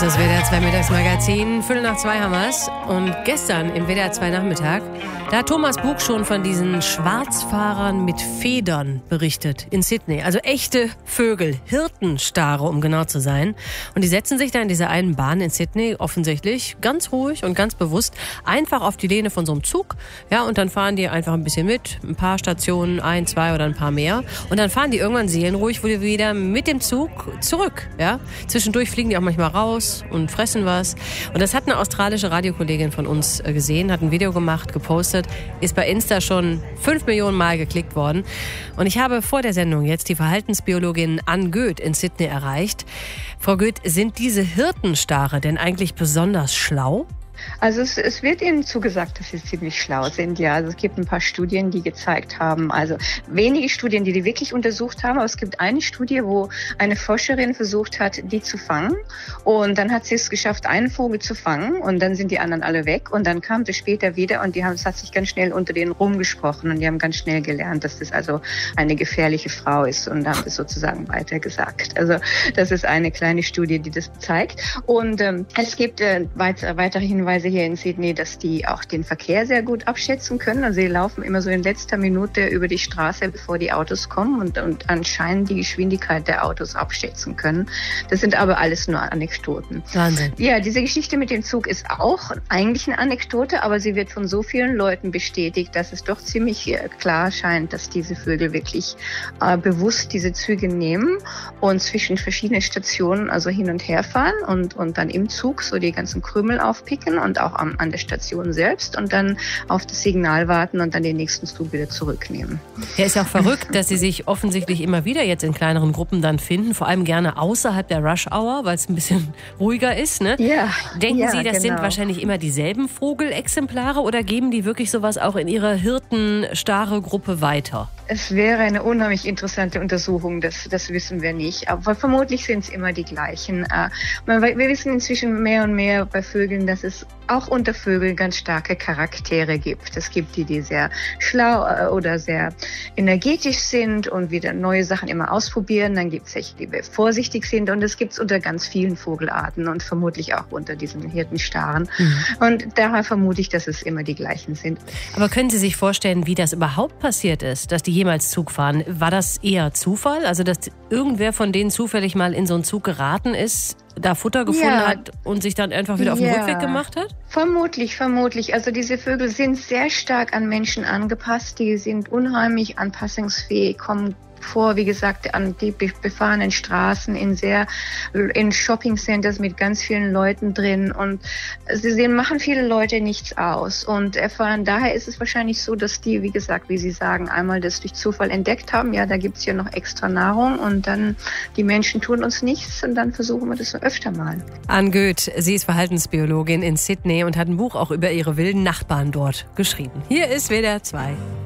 Das WDR 2 Mittagsmagazin, 1:45 haben wir's. Und gestern im WDR 2 Nachmittag, da hat Thomas Bug schon von diesen Schwarzfahrern mit Federn berichtet in Sydney. Also echte Vögel, Hirtenstare, um genau zu sein. Und die setzen sich da in dieser einen Bahn in Sydney offensichtlich ganz ruhig und ganz bewusst einfach auf die Lehne von so einem Zug. Ja, und dann fahren die einfach ein bisschen mit, ein paar Stationen, 1, 2 oder ein paar mehr. Und dann fahren die irgendwann seelenruhig wieder mit dem Zug zurück. Ja, zwischendurch fliegen die auch manchmal raus und fressen was. Und das hat eine australische Radiokollegin von uns gesehen, hat ein Video gemacht, gepostet, ist bei Insta schon 5 Millionen Mal geklickt worden. Und ich habe vor der Sendung jetzt die Verhaltensbiologin Anne Goeth in Sydney erreicht. Frau Goeth, sind diese Hirtenstare denn eigentlich besonders schlau? Also es wird ihnen zugesagt, dass sie ziemlich schlau sind, ja. Also es gibt ein paar Studien, die gezeigt haben, also wenige Studien, die wirklich untersucht haben, aber es gibt eine Studie, wo eine Forscherin versucht hat, die zu fangen. Und dann hat sie es geschafft, einen Vogel zu fangen und dann sind die anderen alle weg. Und dann kam sie später wieder und es hat sich ganz schnell unter denen rumgesprochen und die haben ganz schnell gelernt, dass das also eine gefährliche Frau ist und haben das sozusagen weitergesagt. Also das ist eine kleine Studie, die das zeigt. Und es gibt weitere Hinweise hier in Sydney, dass die auch den Verkehr sehr gut abschätzen können. Also sie laufen immer so in letzter Minute über die Straße, bevor die Autos kommen und anscheinend die Geschwindigkeit der Autos abschätzen können. Das sind aber alles nur Anekdoten. Wahnsinn. Ja, diese Geschichte mit dem Zug ist auch eigentlich eine Anekdote, aber sie wird von so vielen Leuten bestätigt, dass es doch ziemlich klar scheint, dass diese Vögel wirklich bewusst diese Züge nehmen und zwischen verschiedenen Stationen also hin und her fahren und dann im Zug so die ganzen Krümel aufpicken und auch an der Station selbst und dann auf das Signal warten und dann den nächsten Zug wieder zurücknehmen. Ja, ist ja auch verrückt, dass sie sich offensichtlich immer wieder jetzt in kleineren Gruppen dann finden, vor allem gerne außerhalb der Rush-Hour, weil es ein bisschen ruhiger ist, ne? Ja. Denken Sie, das sind genau. wahrscheinlich immer dieselben Vogelexemplare oder geben die wirklich sowas auch in ihrer Hirtenstarre-Gruppe weiter? Es wäre eine unheimlich interessante Untersuchung, das wissen wir nicht. Aber vermutlich sind es immer die gleichen. Wir wissen inzwischen mehr und mehr bei Vögeln, dass es auch unter Vögeln ganz starke Charaktere gibt. Es gibt die sehr schlau oder sehr energetisch sind und wieder neue Sachen immer ausprobieren. Dann gibt es welche, die vorsichtig sind. Und es gibt es unter ganz vielen Vogelarten und vermutlich auch unter diesen Hirtenstaren. Und daher vermute ich, dass es immer die gleichen sind. Aber können Sie sich vorstellen, wie das überhaupt passiert ist, dass die jemals Zug fahren? War das eher Zufall? Also, dass irgendwer von denen zufällig mal in so einen Zug geraten ist, da Futter gefunden hat und sich dann einfach wieder auf den Rückweg gemacht hat? Vermutlich. Also diese Vögel sind sehr stark an Menschen angepasst. Die sind unheimlich anpassungsfähig, kommen vor, wie gesagt, an die befahrenen Straßen in Shoppingcenters mit ganz vielen Leuten drin und sie machen viele Leute nichts aus und erfahren, daher ist es wahrscheinlich so, dass die, wie gesagt, wie Sie sagen, einmal das durch Zufall entdeckt haben, ja, da gibt's ja noch extra Nahrung und dann die Menschen tun uns nichts und dann versuchen wir das so öfter mal. Anne Goeth, sie ist Verhaltensbiologin in Sydney und hat ein Buch auch über ihre wilden Nachbarn dort geschrieben. Hier ist WDR 2.